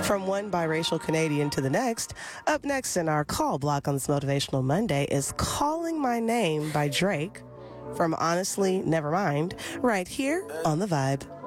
From one biracial Canadian to the next, up next in our call block on this Motivational Monday is Calling My Name by Drake from Honestly Nevermind, right here on The Vibe.